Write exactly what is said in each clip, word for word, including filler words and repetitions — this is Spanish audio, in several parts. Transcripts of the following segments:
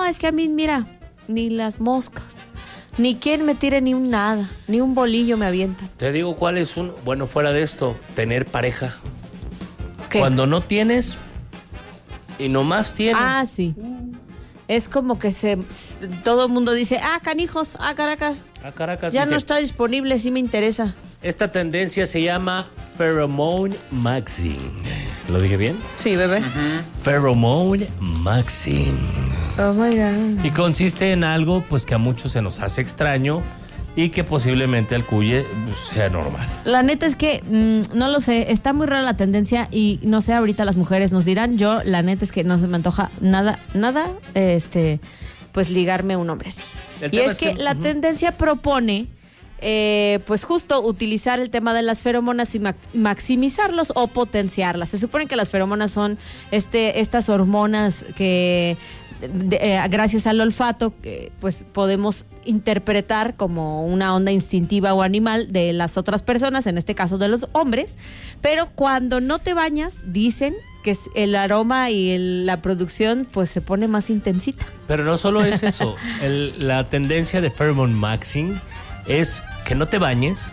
es que a mí, mira, ni las moscas, ni quien me tire ni un nada, ni un bolillo me avientan. Te digo cuál es un... Bueno, fuera de esto, tener pareja. ¿Qué? Cuando no tienes y nomás tienes. Ah, sí. Es como que se todo el mundo dice, ah, canijos, ah, Caracas. A Caracas Ya dice, no está disponible, sí me interesa. esta tendencia se llama Pheromone Maxing. ¿Lo dije bien? Sí, bebé. Uh-huh. Pheromone Maxing. Oh my God. Y consiste en algo pues que a muchos se nos hace extraño y que posiblemente al cuye pues, sea normal. La neta es que, mmm, no lo sé, está muy rara la tendencia y no sé, ahorita las mujeres nos dirán, yo la neta es que no se me antoja nada, nada, este, pues ligarme a un hombre así. El Y tema es, es que, que, la uh-huh. tendencia propone, eh, pues justo utilizar el tema de las feromonas y ma- maximizarlos o potenciarlas. Se supone que las feromonas son este, estas hormonas que... De, eh, gracias al olfato, que pues podemos interpretar como una onda instintiva o animal de las otras personas, en este caso de los hombres, pero cuando no te bañas, dicen que el aroma y el, la producción pues se pone más intensita. Pero no solo es eso, el, la tendencia de Pheromone Maxing es que no te bañes,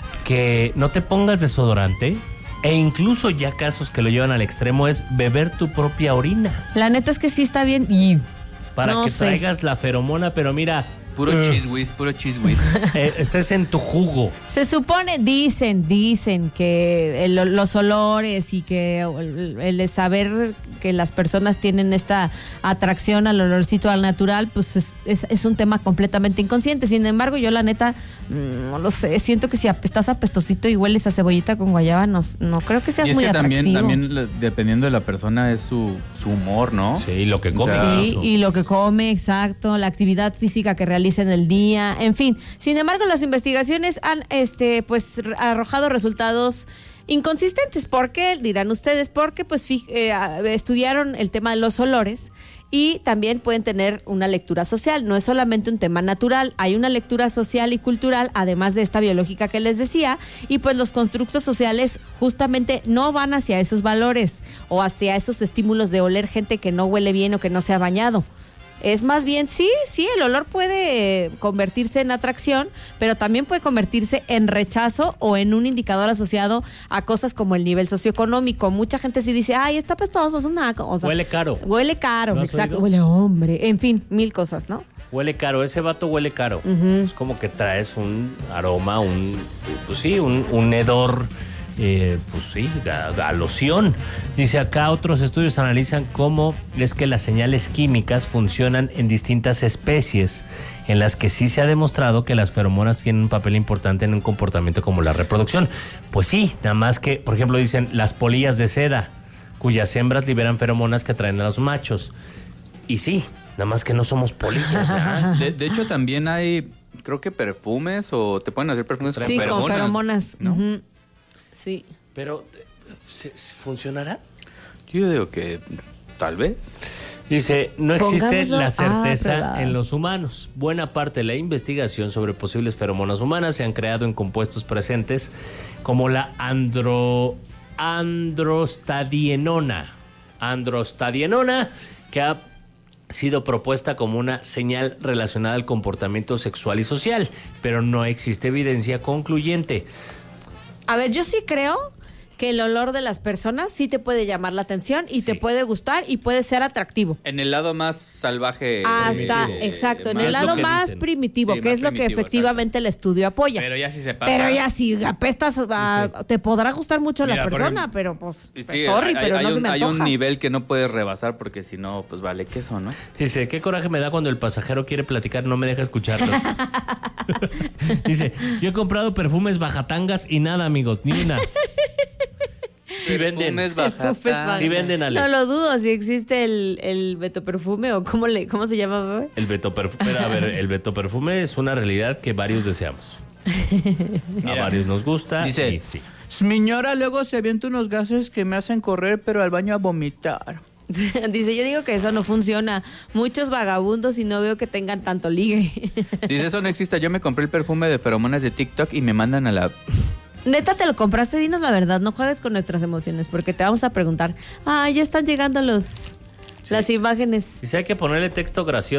que no te pongas desodorante, e incluso ya casos que lo llevan al extremo es beber tu propia orina. La neta es que sí está bien y Para no que sé. traigas la feromona, pero mira... Puro uh, cheese whiz, puro cheese whiz. eh, estés en tu jugo. Se supone, dicen, dicen que el- los olores y que el, el saber que las personas tienen esta atracción al olorcito al natural, pues es, es, es un tema completamente inconsciente. Sin embargo, yo la neta, mmm, no lo sé, siento que si estás apestosito y hueles a cebollita con guayaba, no, no creo que seas Y es muy que atractivo. también, también le- dependiendo de la persona es su, su humor, ¿no? Sí, lo que comes. O sea, Sí, incluso. y lo que come, exacto, la actividad física que realiza en el día, en fin. Sin embargo, las investigaciones han este, pues, arrojado resultados inconsistentes. ¿Por qué? Dirán ustedes, porque pues fij- eh, estudiaron el tema de los olores y también pueden tener una lectura social. No es solamente un tema natural, hay una lectura social y cultural, además de esta biológica que les decía, y pues los constructos sociales justamente no van hacia esos valores o hacia esos estímulos de oler gente que no huele bien o que no se ha bañado. Es más bien, sí, sí, el olor puede convertirse en atracción, pero también puede convertirse en rechazo o en un indicador asociado a cosas como el nivel socioeconómico. Mucha gente sí dice, ay, está apestoso, es una cosa. Huele caro. Huele caro, ¿Lo has exacto, oído? huele hombre, en fin, mil cosas, ¿no? Huele caro, ese vato huele caro. Ujú. Es como que traes un aroma, un, pues sí, un, un hedor, eh, pues sí, a, a loción. Dice acá, otros estudios analizan cómo es que las señales químicas funcionan en distintas especies, en las que sí se ha demostrado que las feromonas tienen un papel importante en un comportamiento como la reproducción. Pues sí, nada más que, por ejemplo, dicen las polillas de seda, cuyas hembras liberan feromonas que atraen a los machos. Y sí, nada más que no somos polillas, ¿verdad? De, de hecho, también hay, creo que perfumes o te pueden hacer perfumes con Sí, feromonas. con feromonas. ¿no? Ujú. Sí. Pero, ¿se- se- ¿funcionará? Yo digo que tal vez. Dice, no existe Pongámoslo la a certeza prueba. en los humanos. Buena parte de la investigación sobre posibles feromonas humanas se han creado en compuestos presentes como la andro, androstadienona. Androstadienona, que ha sido propuesta como una señal relacionada al comportamiento sexual y social, pero no existe evidencia concluyente. A ver, yo sí creo que el olor de las personas sí te puede llamar la atención y Sí. te puede gustar y puede ser atractivo. En el lado más salvaje. Hasta, eh, exacto, en más- el es lo lado que más dicen. primitivo, Sí, que más es lo que primitivo, efectivamente el estudio apoya. Pero ya si se pasa. Pero ya si apestas, ah, te podrá gustar mucho Mira, la por persona, ejemplo, pero pues, Sí, pues, sorry, hay, pero hay no un, se me hay antoja. un nivel que no puedes rebasar porque si no, pues vale queso, ¿no? Dice, qué coraje me da cuando el pasajero quiere platicar, no me deja escucharlo. Dice, yo he comprado perfumes bajatangas y nada, amigos, ni una. Sí venden. Perfumes Perfumes bajata. baja- Sí venden, Ale. No lo dudo, si existe el, el Beto Perfume o cómo, le, cómo se llama, bebé. El Beto Perfume, a ver, el Beto Perfume es una realidad que varios deseamos. A Mira, varios nos gusta. dice, y sí. Señora, luego se avienta unos gases que me hacen correr, pero al baño a vomitar. Dice, yo digo que eso no funciona. Muchos vagabundos y no veo que tengan tanto ligue. Dice, eso no existe. Yo me compré el perfume de feromonas de TikTok y me mandan a la... Neta, te lo compraste, dinos la verdad, no juegues con nuestras emociones, porque te vamos a preguntar, ah, ya están llegando los las imágenes. Dice, hay que ponerle texto gracioso.